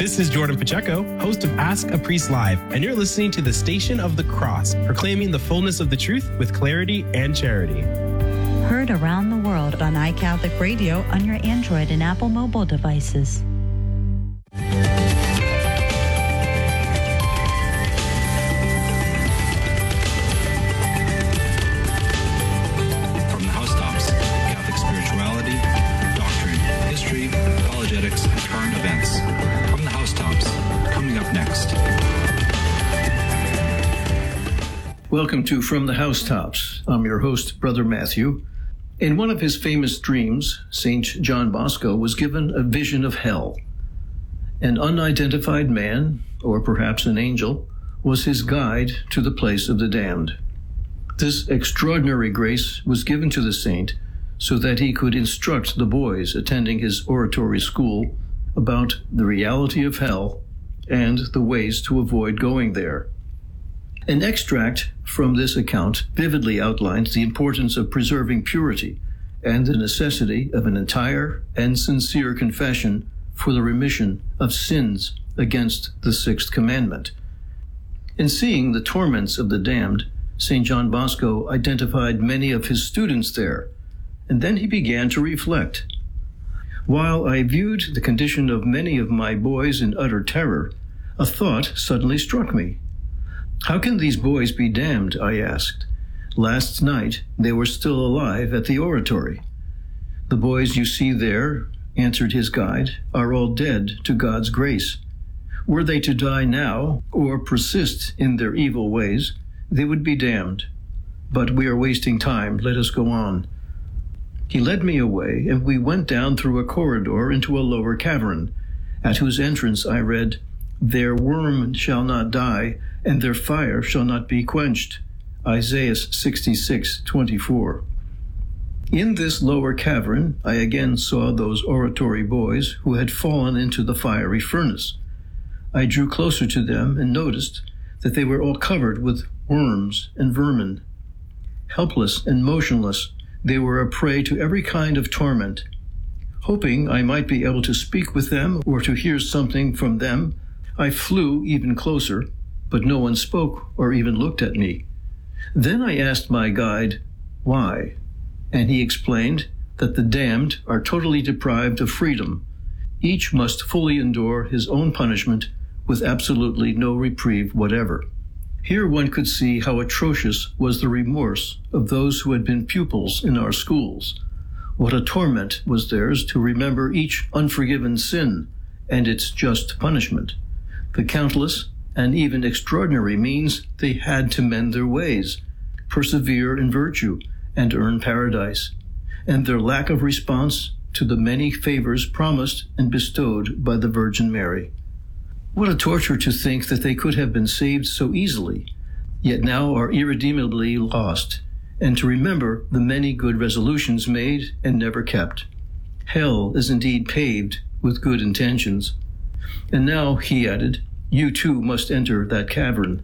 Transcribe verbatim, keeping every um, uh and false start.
This is Jordan Pacheco, host of Ask a Priest Live, and you're listening to the Station of the Cross, proclaiming the fullness of the truth with clarity and charity. Heard around the world on iCatholic Radio on your Android and Apple mobile devices. Apologetics, and current events. From the housetops, coming up next. Welcome to From the Housetops. I'm your host, Brother Matthew. In one of his famous dreams, Saint John Bosco was given a vision of hell. An unidentified man, or perhaps an angel, was his guide to the place of the damned. This extraordinary grace was given to the saint so that he could instruct the boys attending his oratory school about the reality of hell and the ways to avoid going there. An extract from this account vividly outlines the importance of preserving purity and the necessity of an entire and sincere confession for the remission of sins against the sixth commandment. In seeing the torments of the damned, Saint John Bosco identified many of his students there, and then he began to reflect. While I viewed the condition of many of my boys in utter terror, a thought suddenly struck me. How can these boys be damned? I asked. Last night they were still alive at the oratory. The boys you see there, answered his guide, are all dead to God's grace. Were they to die now, or persist in their evil ways, they would be damned. But we are wasting time. Let us go on. He led me away, and we went down through a corridor into a lower cavern, at whose entrance I read, "Their worm shall not die, and their fire shall not be quenched." Isaiah sixty-six twenty-four. In this lower cavern, I again saw those oratory boys who had fallen into the fiery furnace. I drew closer to them and noticed that they were all covered with worms and vermin. Helpless and motionless, they were a prey to every kind of torment. Hoping I might be able to speak with them or to hear something from them, I flew even closer, but no one spoke or even looked at me. Then I asked my guide, why? And he explained that the damned are totally deprived of freedom. Each must fully endure his own punishment with absolutely no reprieve whatever. Here one could see how atrocious was the remorse of those who had been pupils in our schools. What a torment was theirs to remember each unforgiven sin and its just punishment, the countless and even extraordinary means they had to mend their ways, persevere in virtue, and earn paradise, and their lack of response to the many favors promised and bestowed by the Virgin Mary. What a torture to think that they could have been saved so easily, yet now are irredeemably lost, and to remember the many good resolutions made and never kept. Hell is indeed paved with good intentions. And now, he added, you too must enter that cavern.